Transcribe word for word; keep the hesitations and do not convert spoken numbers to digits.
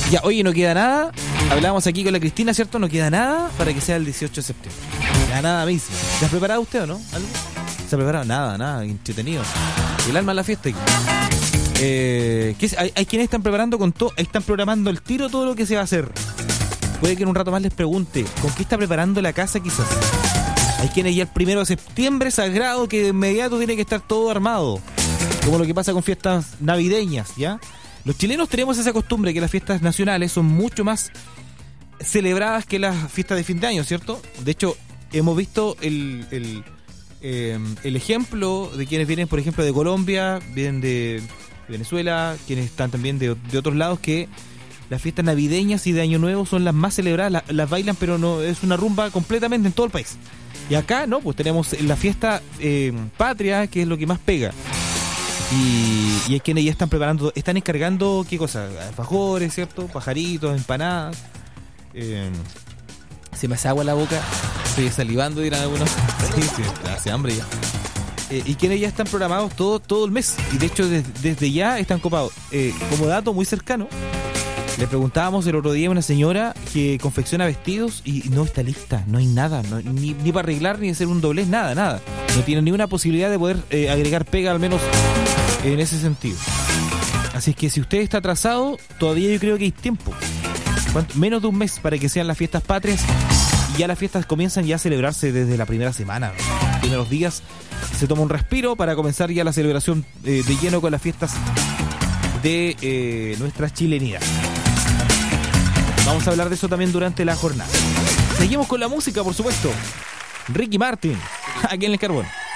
Ya, oye, no queda nada. Hablábamos aquí con la Cristina, ¿cierto? No queda nada para que sea el dieciocho de septiembre. Ya nada mismo. ¿Se ha preparado usted o no? ¿Algo? ¿Se ha preparado? Nada, nada. Entretenido. El alma en la fiesta. Eh, ¿qué es? Hay, hay quienes están preparando con todo, están programando el tiro todo lo que se va a hacer. Puede que en un rato más les pregunte, ¿con qué está preparando la casa quizás? Hay quienes ya el primero de septiembre sagrado que de inmediato tiene que estar todo armado. Como lo que pasa con fiestas navideñas, ¿ya? Los chilenos tenemos esa costumbre que las fiestas nacionales son mucho más celebradas que las fiestas de fin de año, ¿cierto? De hecho, hemos visto el, el, eh, el ejemplo de quienes vienen, por ejemplo, de Colombia, vienen de Venezuela, quienes están también de, de otros lados, que las fiestas navideñas y de Año Nuevo son las más celebradas, las, las bailan, pero no es una rumba completamente en todo el país. Y acá, no, pues tenemos la fiesta eh, patria, que es lo que más pega. Y, y hay quienes ya están preparando, están encargando, ¿qué cosa? Alfajores, ¿cierto? Pajaritos, empanadas. Eh, se me hace agua la boca, estoy salivando, dirán algunos. Sí, sí, hace hambre ya. Eh, y quienes ya están programados todo, todo el mes. Y de hecho, desde, desde ya están copados. Eh, como dato muy cercano, le preguntábamos el otro día a una señora que confecciona vestidos y no está lista, no hay nada, no, ni, ni para arreglar ni hacer un doblez, nada, nada. No tiene ni una posibilidad de poder eh, agregar pega, al menos en ese sentido. Así es que si usted está atrasado, todavía yo creo que hay tiempo. ¿Cuánto? Menos de un mes para que sean las fiestas patrias y ya las fiestas comienzan ya a celebrarse desde la primera semana. Los primeros días se toma un respiro para comenzar ya la celebración eh, de lleno con las fiestas de eh, nuestra chilenidad. Vamos a hablar de eso también durante la jornada. Seguimos con la música, por supuesto. Ricky Martin, aquí en El Carbón.